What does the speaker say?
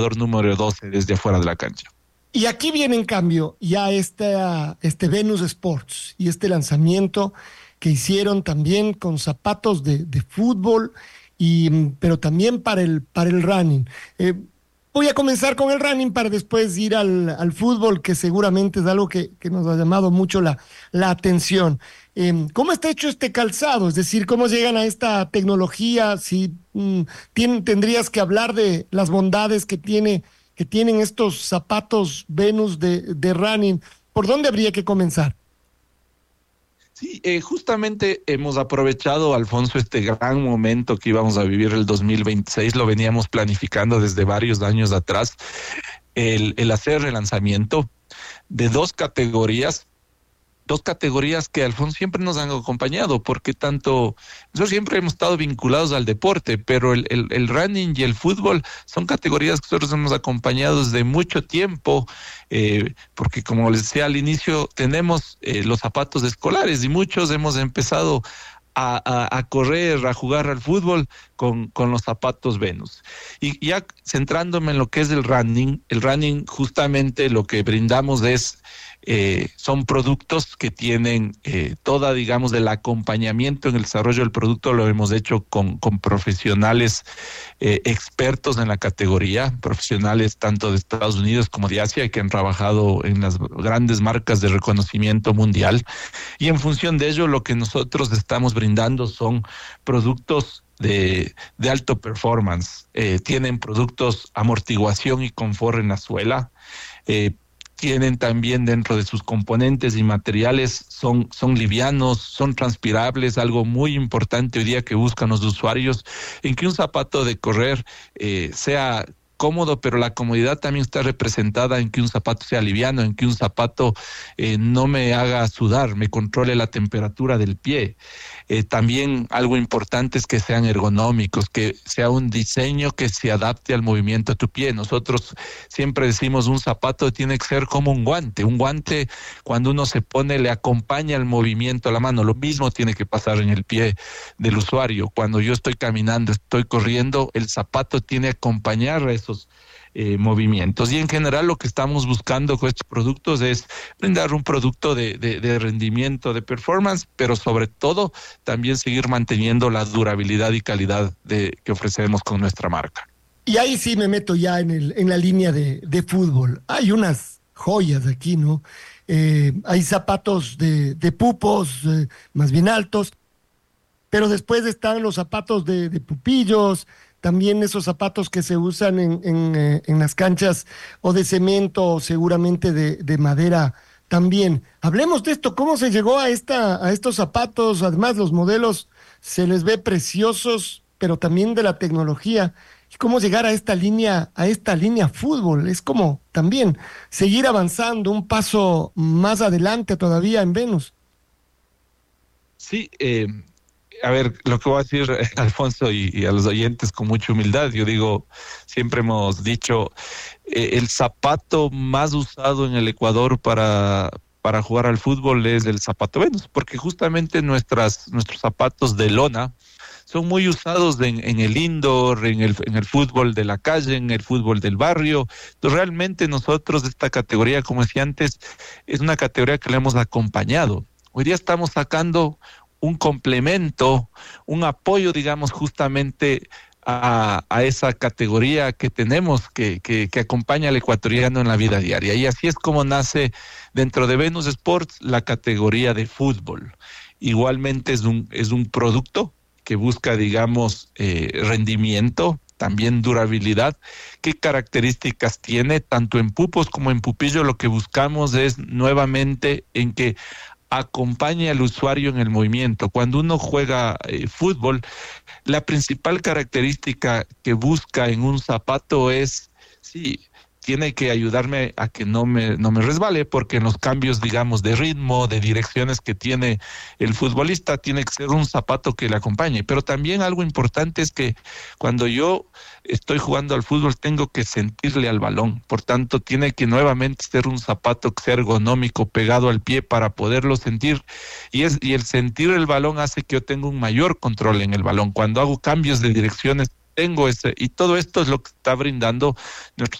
número 12 desde afuera de la cancha. Y aquí viene en cambio ya este Venus Sports y este lanzamiento que hicieron también con zapatos de fútbol, pero también para el running. Voy a comenzar con el running para después ir al fútbol, que seguramente es algo que nos ha llamado mucho la atención. ¿Cómo está hecho este calzado? Es decir, ¿cómo llegan a esta tecnología? Si tendrías que hablar de las bondades que tienen estos zapatos Venus de running. ¿Por dónde habría que comenzar? Sí, justamente hemos aprovechado, Alfonso, este gran momento que íbamos a vivir el 2026, lo veníamos planificando desde varios años atrás, el hacer el lanzamiento de dos categorías que, Alfonso, siempre nos han acompañado, porque nosotros siempre hemos estado vinculados al deporte, pero el running y el fútbol son categorías que nosotros hemos acompañado desde mucho tiempo, porque, como les decía al inicio, tenemos los zapatos escolares y muchos hemos empezado a correr, a jugar al fútbol con los zapatos Venus. Y ya centrándome en lo que es el running justamente lo que brindamos son productos que tienen toda, digamos, del acompañamiento en el desarrollo del producto. Lo hemos hecho con profesionales expertos en la categoría, profesionales tanto de Estados Unidos como de Asia, que han trabajado en las grandes marcas de reconocimiento mundial. Y en función de ello, lo que nosotros estamos brindando son productos de alto performance. Tienen productos amortiguación y confort en la suela. Tienen también, dentro de sus componentes y materiales, son livianos, son transpirables, algo muy importante hoy día que buscan los usuarios, en que un zapato de correr sea cómodo, pero la comodidad también está representada en que un zapato sea liviano, en que un zapato no me haga sudar, me controle la temperatura del pie. También algo importante es que sean ergonómicos, que sea un diseño que se adapte al movimiento de tu pie. Nosotros siempre decimos un zapato tiene que ser como un guante. Un guante, cuando uno se pone, le acompaña el movimiento a la mano. Lo mismo tiene que pasar en el pie del usuario. Cuando yo estoy caminando, estoy corriendo, el zapato tiene que acompañar a esos movimientos. Y en general lo que estamos buscando con estos productos es brindar un producto de rendimiento, de performance, pero sobre todo también seguir manteniendo la durabilidad y calidad que ofrecemos con nuestra marca. Y ahí sí me meto ya en la línea de fútbol. Hay unas joyas aquí, ¿no? Hay zapatos de pupos más bien altos, pero después están los zapatos de pupillos, también esos zapatos que se usan en las canchas o de cemento o seguramente de madera también. Hablemos de esto, ¿cómo se llegó a estos zapatos? Además, los modelos se les ve preciosos, pero también de la tecnología. ¿Y cómo llegar a esta línea fútbol? Es como también seguir avanzando un paso más adelante todavía en Venus. Sí, a ver, lo que voy a decir, Alfonso, y a los oyentes con mucha humildad, yo digo, siempre hemos dicho, el zapato más usado en el Ecuador para jugar al fútbol es el zapato Venus, porque justamente nuestros zapatos de lona son muy usados en el indoor, en el fútbol de la calle, en el fútbol del barrio. Entonces, realmente nosotros, esta categoría, como decía antes, es una categoría que le hemos acompañado. Hoy día estamos sacando un complemento, un apoyo, digamos, justamente a esa categoría que tenemos, que acompaña al ecuatoriano en la vida diaria. Y así es como nace dentro de Venus Sports la categoría de fútbol. Igualmente es un producto que busca, digamos, rendimiento, también durabilidad. ¿Qué características tiene? Tanto en pupos como en pupillo, lo que buscamos es nuevamente en que acompañe al usuario en el movimiento. Cuando uno juega fútbol, la principal característica que busca en un zapato es, sí, tiene que ayudarme a que no me resbale, porque en los cambios, digamos, de ritmo, de direcciones que tiene el futbolista, tiene que ser un zapato que le acompañe. Pero también algo importante es que cuando yo estoy jugando al fútbol, tengo que sentirle al balón. Por tanto, tiene que nuevamente ser un zapato que sea ergonómico, pegado al pie para poderlo sentir. Y el sentir el balón hace que yo tenga un mayor control en el balón. Cuando hago cambios de direcciones, tengo ese, y todo esto es lo que está brindando nuestro